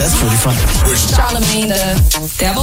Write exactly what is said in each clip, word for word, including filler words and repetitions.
That's pretty funny. Charlamagne the devil?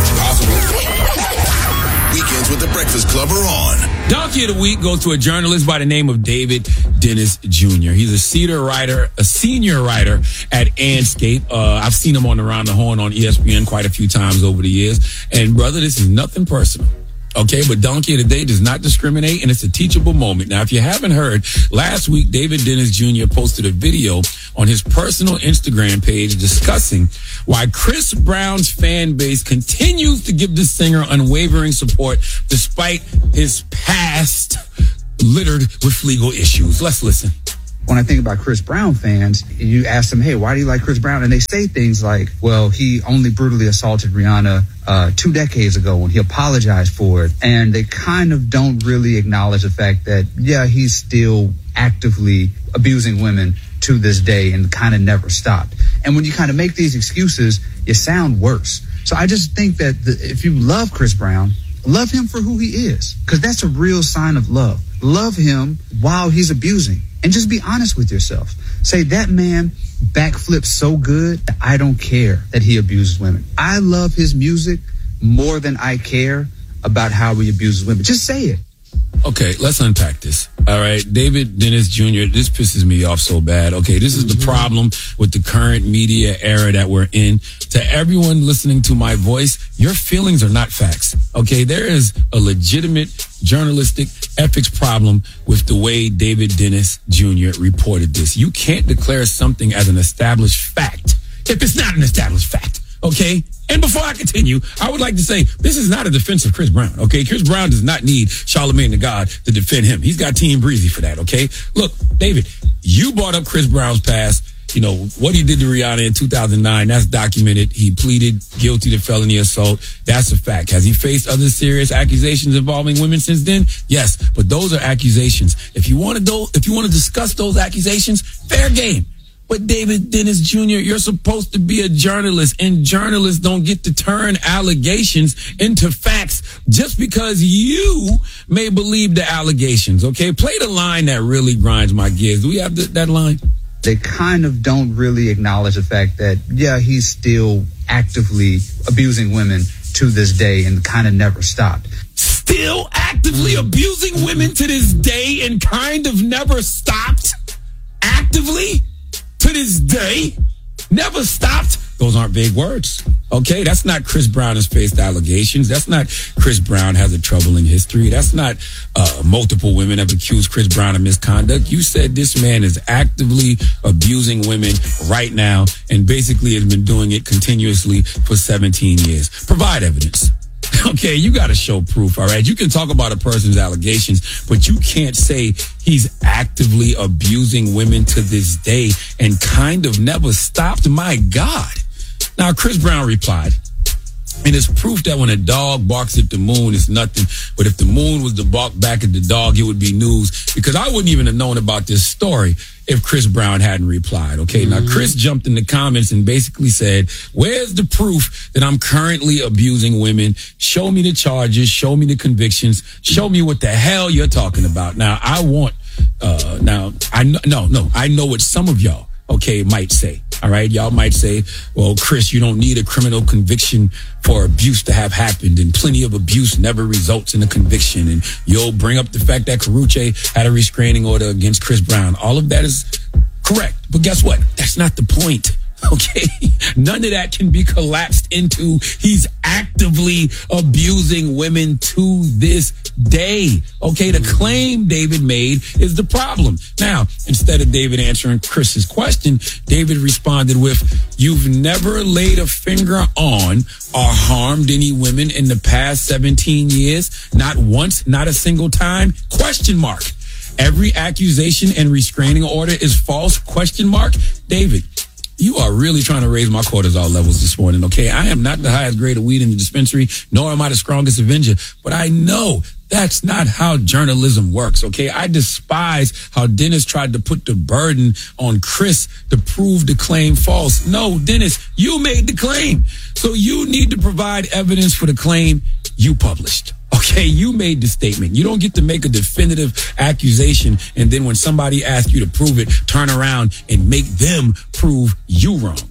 Possible. Weekends with the Breakfast Club are on. Donkey of the Week goes to a journalist by the name of David Dennis Junior He's a senior writer, a senior writer at Andscape. Uh, I've seen him on Around the Horn on E S P N quite a few times over the years. And brother, this is nothing personal. Okay, but Donkey of the Day does not discriminate, and it's a teachable moment. Now, if you haven't heard, last week, David Dennis Junior posted a video on his personal Instagram page discussing why Chris Brown's fan base continues to give the singer unwavering support despite his past littered with legal issues. Let's listen. When I think about Chris Brown fans, you ask them, hey, why do you like Chris Brown? And they say things like, well, he only brutally assaulted Rihanna uh, two decades ago when he apologized for it. And they kind of don't really acknowledge the fact that, yeah, he's still actively abusing women to this day and kind of never stopped. And when you kind of make these excuses, you sound worse. So I just think that the, if you love Chris Brown, love him for who he is, because that's a real sign of love. Love him while he's abusing. And just be honest with yourself. Say, that man backflips so good that I don't care that he abuses women. I love his music more than I care about how he abuses women. Just say it. Okay, let's unpack this. All right, David Dennis Junior, this pisses me off so bad. Okay, this is the problem with the current media era that we're in. To everyone listening to my voice, your feelings are not facts. Okay, there is a legitimate journalistic ethics problem with the way David Dennis Junior reported this. You can't declare something as an established fact if it's not an established fact. Okay? And before I continue, I would like to say this is not a defense of Chris Brown, okay? Chris Brown does not need Charlamagne the God to defend him. He's got Team Breezy for that, okay? Look, David, you brought up Chris Brown's past. You know, what he did to Rihanna in two thousand nine, that's documented. He pleaded guilty to felony assault. That's a fact. Has he faced other serious accusations involving women since then? Yes, but those are accusations. If you want to do, if you want to discuss those accusations, fair game. But David Dennis Junior, you're supposed to be a journalist, and journalists don't get to turn allegations into facts just because you may believe the allegations, okay? Play the line that really grinds my gears. Do we have the, that line? They kind of don't really acknowledge the fact that, yeah, he's still actively abusing women to this day and kind of never stopped. Still actively abusing women to this day and kind of never stopped? Actively? To this day, never stopped. Those aren't big words. Okay, that's not Chris Brown has faced allegations. That's not Chris Brown has a troubling history. That's not uh, multiple women have accused Chris Brown of misconduct. You said this man is actively abusing women right now and basically has been doing it continuously for seventeen years. Provide evidence. Okay, you got to show proof, all right? You can talk about a person's allegations, but you can't say he's actively abusing women to this day and kind of never stopped. My God. Now, Chris Brown replied, and it's proof that when a dog barks at the moon, it's nothing. But if the moon was to bark back at the dog, it would be news. Because I wouldn't even have known about this story if Chris Brown hadn't replied. Okay, mm-hmm. Now Chris jumped in the comments and basically said, where's the proof that I'm currently abusing women? Show me the charges. Show me the convictions. Show me what the hell you're talking about. Now, I want, uh, now, I know, no, no, I know what some of y'all, okay, might say. All right. Y'all might say, well, Chris, you don't need a criminal conviction for abuse to have happened, and plenty of abuse never results in a conviction. And you'll bring up the fact that Karrueche had a restraining order against Chris Brown. All of that is correct. But guess what? That's not the point. Okay, none of that can be collapsed into he's actively abusing women to this day. Okay, the claim David made is the problem. Now, instead of David answering Chris's question, David responded with, you've never laid a finger on or harmed any women in the past seventeen years? Not once, not a single time? Question mark. Every accusation and restraining order is false? Question mark. David, you are really trying to raise my cortisol levels this morning, okay? I am not the highest grade of weed in the dispensary, nor am I the strongest Avenger, but I know that's not how journalism works, okay? I despise how Dennis tried to put the burden on Chris to prove the claim false. No, Dennis, you made the claim. So you need to provide evidence for the claim you published. Okay, you made the statement. You don't get to make a definitive accusation and then when somebody asks you to prove it, turn around and make them prove you wrong.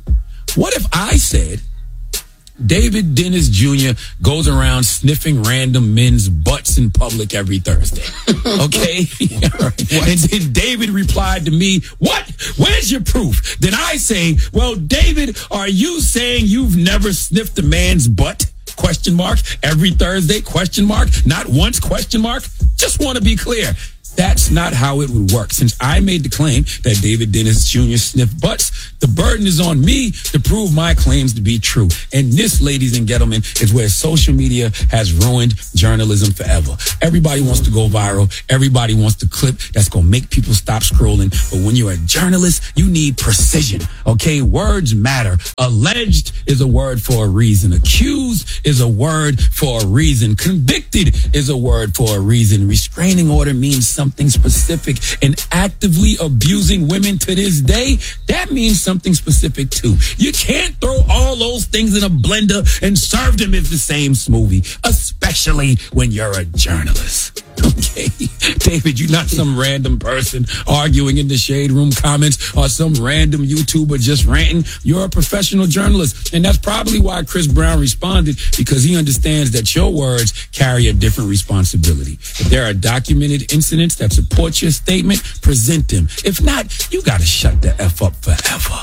What if I said David Dennis Junior goes around sniffing random men's butts in public every Thursday? Okay? And then David replied to me, what? Where's your proof? Then I say, well, David, are you saying you've never sniffed a man's butt? Question mark. Every Thursday? Question mark. Not once? Question mark. Just want to be clear. That's not how it would work. Since I made the claim that David Dennis Junior sniffed butts, the burden is on me to prove my claims to be true. And this, ladies and gentlemen, is where social media has ruined journalism forever. Everybody wants to go viral. Everybody wants to clip that's going to make people stop scrolling. But when you're a journalist, you need precision. Okay? Words matter. Alleged is a word for a reason. Accused is a word for a reason. Convicted is a word for a reason. Restraining order means something something specific, and actively abusing women to this day, that means something specific too. You can't throw all those things in a blender and serve them as the same smoothie, especially when you're a journalist. Okay, David, you're not some random person arguing in the shade room comments or some random YouTuber just ranting. You're a professional journalist, and that's probably why Chris Brown responded, because he understands that your words carry a different responsibility. If there are documented incidents that support your statement, present them. If not, you got to shut the F up forever.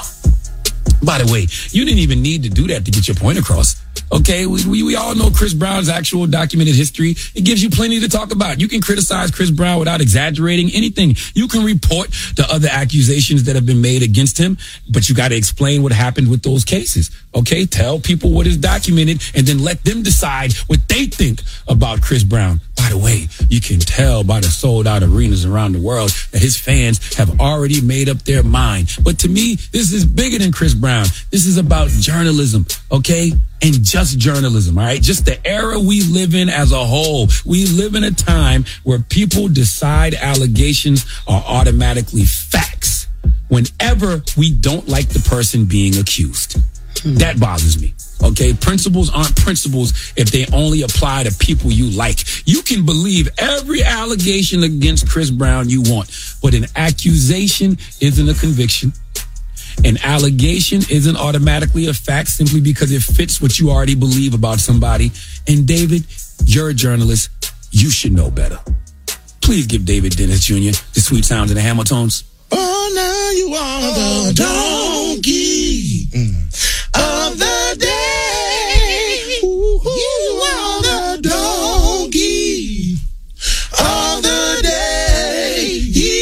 By the way, you didn't even need to do that to get your point across. Okay, we, we we all know Chris Brown's actual documented history. It gives you plenty to talk about. You can criticize Chris Brown without exaggerating anything. You can report the other accusations that have been made against him, but you got to explain what happened with those cases. Okay, tell people what is documented and then let them decide what they think about Chris Brown. By the way, you can tell by the sold out arenas around the world that his fans have already made up their mind. But to me, this is bigger than Chris Brown. This is about journalism, okay? And just journalism, all right? Just the era we live in as a whole. We live in a time where people decide allegations are automatically facts whenever we don't like the person being accused. Hmm. That bothers me. Okay, principles aren't principles if they only apply to people you like. You can believe every allegation against Chris Brown you want, but an accusation isn't a conviction. An allegation isn't automatically a fact simply because it fits what you already believe about somebody. And David, you're a journalist. You should know better. Please give David Dennis Junior the sweet sounds of the Hamiltons. Oh, now you are oh, the donkey mm. of the day. Ooh, you are the donkey of the day.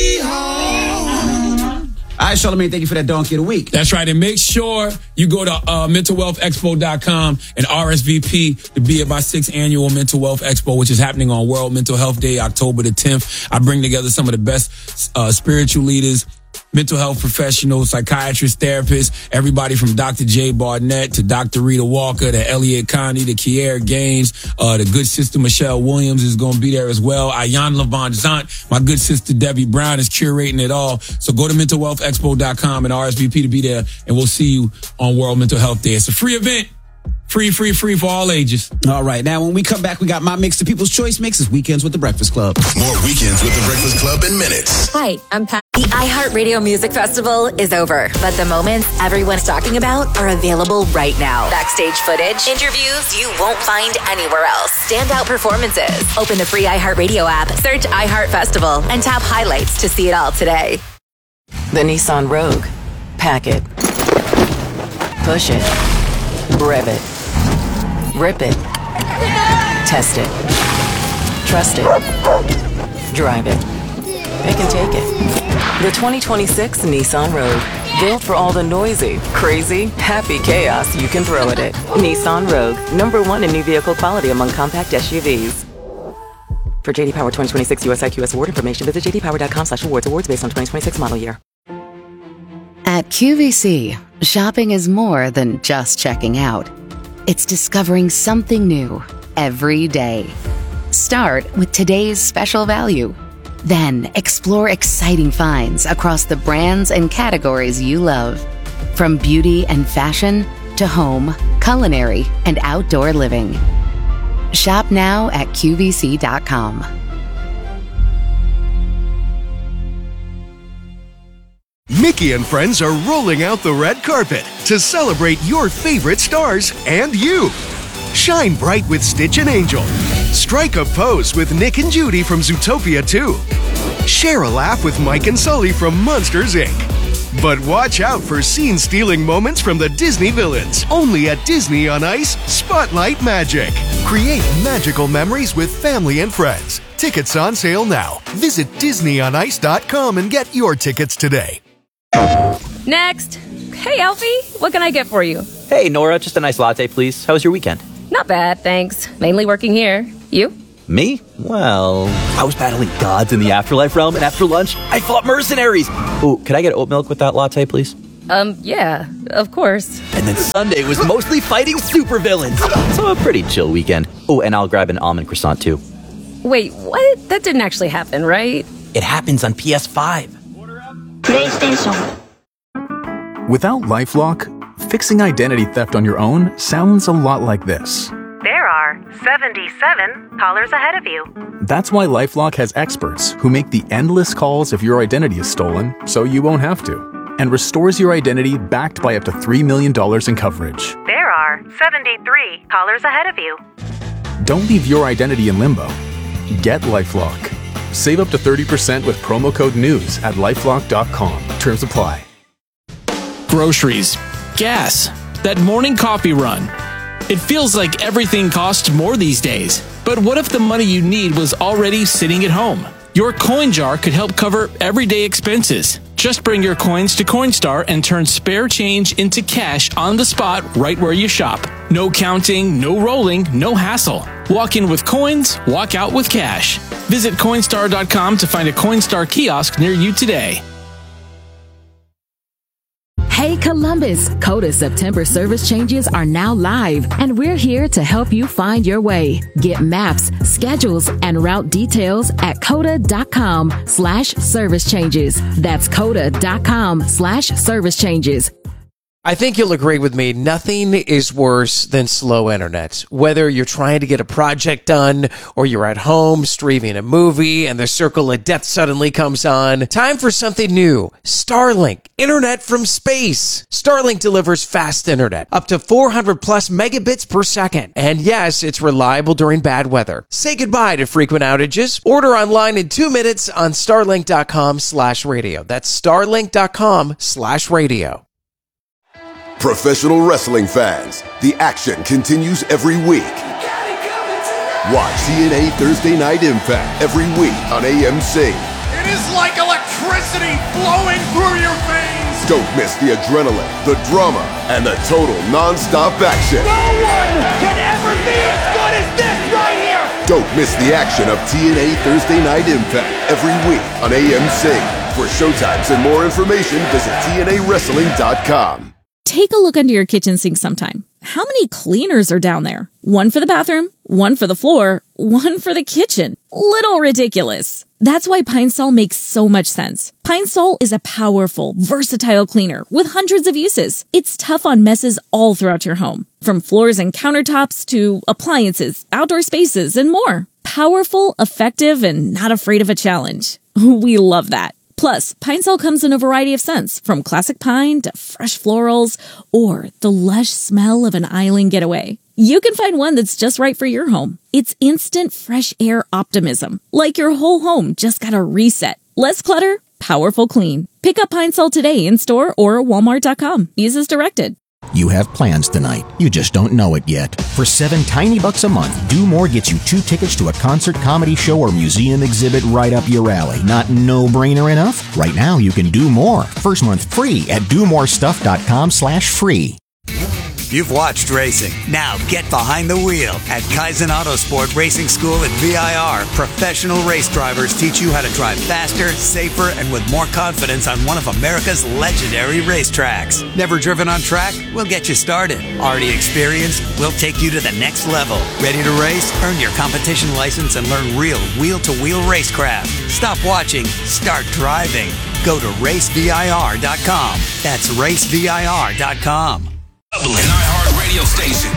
Yeehaw. All right, Charlamagne, thank you for that donkey of the week. That's right. And make sure you go to uh, mental wealth expo dot com and R S V P to be at my sixth annual Mental Wealth Expo, which is happening on World Mental Health Day, October the tenth. I bring together some of the best uh, spiritual leaders, mental health professionals, psychiatrists, therapists, everybody from Doctor Jay Barnett to Doctor Rita Walker to Elliot Connie to Kiera Gaines. Uh, the good sister Michelle Williams is going to be there as well. Ayan Levant Zant, my good sister Debbie Brown is curating it all. So go to mental wealth expo dot com and R S V P to be there, and we'll see you on World Mental Health Day. It's a free event. Free, free, free for all ages. All right. Now, when we come back, we got my mix, the People's Choice mix. It's Weekends with the Breakfast Club. More Weekends with the Breakfast Club in minutes. Hi, I'm Pat. The iHeartRadio Music Festival is over, but the moments everyone's talking about are available right now. Backstage footage, interviews you won't find anywhere else, standout performances. Open the free iHeartRadio app, search iHeart Festival, and tap highlights to see it all today. The Nissan Rogue. Pack it. Push it. Rev it. Rip it. Test it. Trust it. Drive it. It can take it. The twenty twenty-six Nissan Rogue. Built for all the noisy, crazy, happy chaos you can throw at it. Nissan Rogue. Number one in new vehicle quality among compact S U Vs. For J D Power twenty twenty-six U S I Q S award information, visit j d power dot com slash awards. Awards based on twenty twenty-six model year. At Q V C, shopping is more than just checking out. It's discovering something new every day. Start with today's special value. Then explore exciting finds across the brands and categories you love. From beauty and fashion to home, culinary, and outdoor living. Shop now at Q V C dot com. Mickey and friends are rolling out the red carpet to celebrate your favorite stars and you. Shine bright with Stitch and Angel. Strike a pose with Nick and Judy from Zootopia two. Share a laugh with Mike and Sully from Monsters, Incorporated. But watch out for scene-stealing moments from the Disney villains. Only at Disney on Ice, Spotlight Magic. Create magical memories with family and friends. Tickets on sale now. Visit disney on ice dot com and get your tickets today. Next. Hey, Alfie. What can I get for you? Hey, Nora. Just a nice latte, please. How was your weekend? Not bad, thanks. Mainly working here. You? Me? Well, I was battling gods in the afterlife realm, and after lunch, I fought mercenaries. Oh, could I get oat milk with that latte, please? Um, yeah, of course. And then Sunday was mostly fighting supervillains. So a pretty chill weekend. Oh, and I'll grab an almond croissant, too. Wait, what? That didn't actually happen, right? It happens on P S five. PlayStation. Without LifeLock, fixing identity theft on your own sounds a lot like this. There are seventy-seven callers ahead of you. That's why LifeLock has experts who make the endless calls if your identity is stolen, so you won't have to, and restores your identity backed by up to three million dollars in coverage. There are seventy-three callers ahead of you. Don't leave your identity in limbo. Get LifeLock. Save up to thirty percent with promo code NEWS at lifelock dot com. Terms apply. Groceries, gas, that morning coffee run. It feels like everything costs more these days. But what if the money you need was already sitting at home? Your coin jar could help cover everyday expenses. Just bring your coins to Coinstar and turn spare change into cash on the spot right where you shop. No counting, no rolling, no hassle. Walk in with coins, walk out with cash. Visit Coinstar dot com to find a Coinstar kiosk near you today. Hey Columbus, Coda September service changes are now live, and we're here to help you find your way. Get maps, schedules, and route details at coda dot com slash service changes. That's coda dot com slash service changes. I think you'll agree with me, nothing is worse than slow internet. Whether you're trying to get a project done or you're at home streaming a movie and the circle of death suddenly comes on, time for something new. Starlink, internet from space. Starlink delivers fast internet, up to four hundred plus megabits per second. And yes, it's reliable during bad weather. Say goodbye to frequent outages. Order online in two minutes on starlink dot com slash radio. That's starlink dot com slash radio. Professional wrestling fans, the action continues every week. Watch T N A Thursday Night Impact every week on A M C. It is like electricity flowing through your veins. Don't miss the adrenaline, the drama, and the total non-stop action. No one can ever be as good as this right here. Don't miss the action of T N A Thursday Night Impact every week on A M C. For showtimes and more information, visit T N A wrestling dot com. Take a look under your kitchen sink sometime. How many cleaners are down there? One for the bathroom, one for the floor, one for the kitchen. Little ridiculous. That's why Pine Sol makes so much sense. Pine Sol is a powerful, versatile cleaner with hundreds of uses. It's tough on messes all throughout your home, from floors and countertops to appliances, outdoor spaces, and more. Powerful, effective, and not afraid of a challenge. We love that. Plus, Pine Sol comes in a variety of scents, from classic pine to fresh florals or the lush smell of an island getaway. You can find one that's just right for your home. It's instant fresh air optimism, like your whole home just got a reset. Less clutter, powerful clean. Pick up Pine Sol today in store or walmart dot com. Use as directed. You have plans tonight. You just don't know it yet. For seven tiny bucks a month, Do More gets you two tickets to a concert, comedy show, or museum exhibit right up your alley. Not no-brainer enough? Right now, you can do more. First month free at do more stuff dot com slash free. You've watched racing. Now get behind the wheel. At Kaizen Autosport Racing School at V I R, professional race drivers teach you how to drive faster, safer, and with more confidence on one of America's legendary racetracks. Never driven on track? We'll get you started. Already experienced? We'll take you to the next level. Ready to race? Earn your competition license and learn real wheel-to-wheel racecraft. Stop watching. Start driving. Go to race V I R dot com. That's race V I R dot com. An iHeart radio station.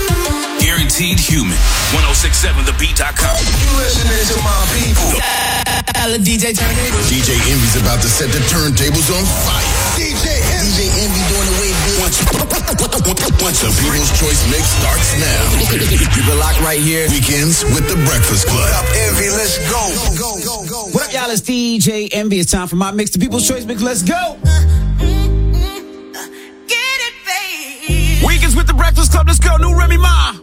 Guaranteed human. ten sixty-seven the beat dot com. You listening to my people. D J turn it. D J Envy's about to set the turntables on fire. D J Envy. D J Envy doing the way big. Once, once the People's Choice Mix starts now. Keep it locked right here. Weekends with the Breakfast Club. What up, Envy? Let's go. Go, go, go. What up, y'all? It's D J Envy. It's time for my mix, the People's Choice Mix. Let's go. Weekends with the Breakfast Club. Let's go. New Remy Ma.